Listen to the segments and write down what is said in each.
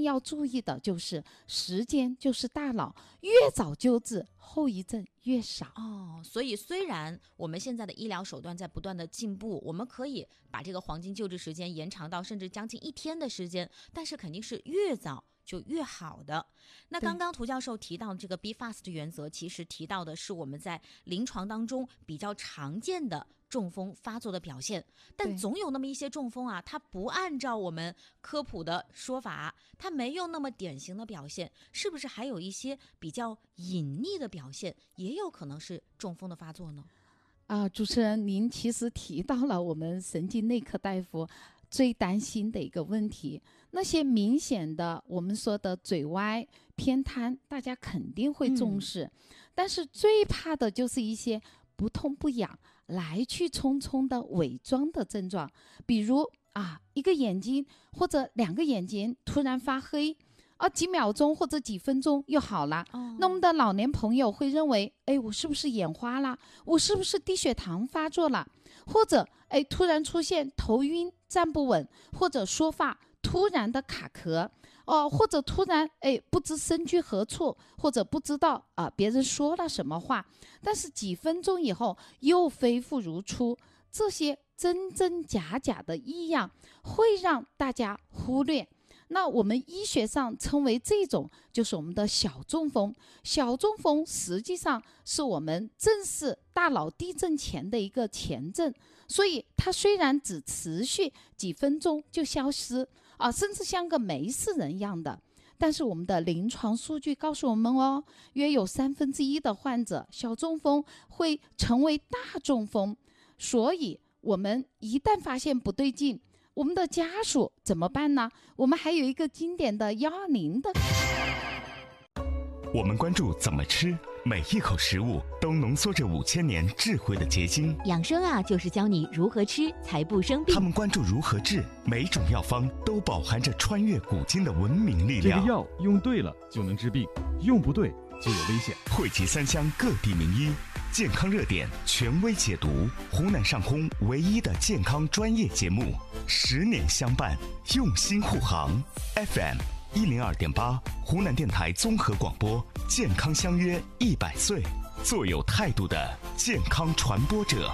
要注意的就是时间就是大脑，越早救治后遗症越少。 所以虽然我们现在的医疗手段在不断的进步，我们可以把这个黄金救治时间延长到甚至将近1天的时间，但是肯定是越早就越好的。那刚刚涂教授提到这个 Be Fast 原则，其实提到的是我们在临床当中比较常见的中风发作的表现，但总有那么一些中风啊，它不按照我们科普的说法，它没有那么典型的表现，是不是还有一些比较隐匿的表现，也有可能是中风的发作呢？ 主持人，您其实提到了我们神经内科大夫最担心的一个问题，那些明显的我们说的嘴歪偏瘫，大家肯定会重视，但是最怕的就是一些不痛不痒来去匆匆的伪装的症状，比如一个眼睛或者2个眼睛突然发黑，几秒钟或者几分钟又好了。那我们的老年朋友会认为，我是不是眼花了？我是不是低血糖发作了？或者突然出现头晕、站不稳，或者说话突然的卡壳，或者突然不知身居何处，或者不知道别人说了什么话，但是几分钟以后又恢复如初。这些真真假假的异样会让大家忽略。那我们医学上称为这种就是我们的小中风。小中风实际上是我们正视大脑地震前的一个前症，所以它虽然只持续几分钟就消失甚至像个没事人一样的，但是我们的临床数据告诉我们约有1/3的患者小中风会成为大中风。所以我们一旦发现不对劲，我们的家属怎么办呢？我们还有一个经典的120的。 我们关注怎么吃，每一口食物都浓缩着5000年智慧的结晶。 养生就是教你如何吃才不生病。 他们关注如何治，每种药方都饱含着穿越古今的文明力量。 这个药用对了就能治病，用不对就有危险。 汇集3乡各地名医，健康热点权威解读，湖南上空唯一的健康专业节目，10年相伴，用心护航。FM 102.8，湖南电台综合广播，健康相约100岁，做有态度的健康传播者。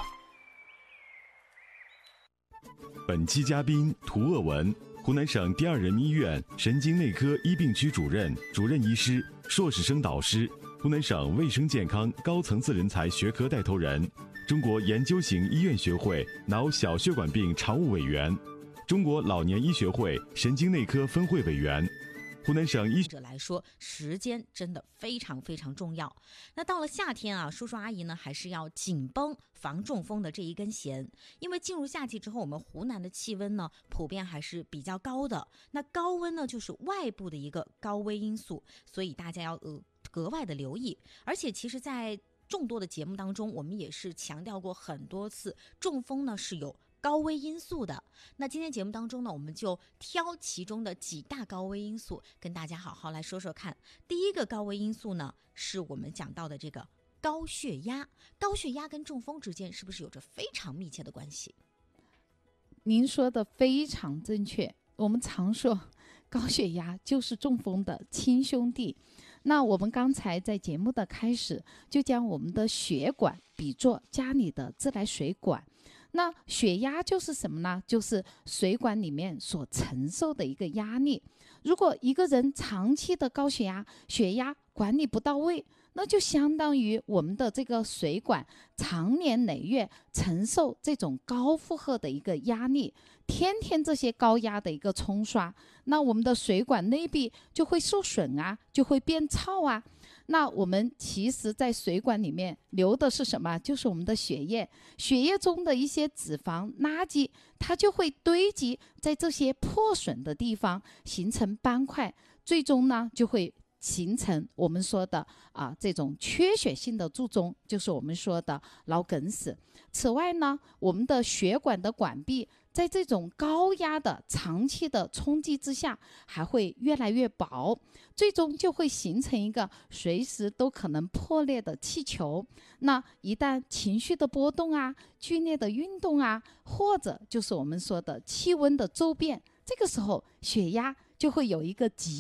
本期嘉宾涂鄂文，湖南省第2人民医院神经内科医病区主任、主任医师、硕士生导师，湖南省卫生健康高层次人才学科带头人，中国研究型医院学会脑小血管病常务委员，中国老年医学会神经内科分会委员。湖南省医者来说，时间真的非常非常重要。那到了夏天叔叔阿姨呢还是要紧绷防中风的这一根弦，因为进入夏季之后，我们湖南的气温呢普遍还是比较高的。那高温呢就是外部的一个高危因素，所以大家要格外的留意。而且其实在众多的节目当中，我们也是强调过很多次，中风呢是有高危因素的。那今天节目当中呢，我们就挑其中的几大高危因素跟大家好好来说说看。第一个高危因素呢，是我们讲到的这个高血压。高血压跟中风之间是不是有着非常密切的关系？ 您说的非常正确，我们常说高血压就是中风的亲兄弟。那我们刚才在节目的开始就将我们的血管比作家里的自来水管，那血压就是什么呢？就是水管里面所承受的一个压力。如果一个人长期的高血压，血压管理不到位，那就相当于我们的这个水管长年累月承受这种高负荷的一个压力，天天这些高压的一个冲刷，那我们的水管内壁就会受损就会变糙那我们其实在水管里面流的是什么？就是我们的血液，血液中的一些脂肪垃圾，它就会堆积在这些破损的地方，形成斑块，最终呢就会形成我们说的这种缺血性的卒中，就是我们说的脑梗死。此外呢，我们的血管的管壁在这种高压的长期的冲击之下还会越来越薄，最终就会形成一个随时都可能破裂的气球。那一旦情绪的波动剧烈的运动或者就是我们说的气温的骤变，这个时候血压就会有一个急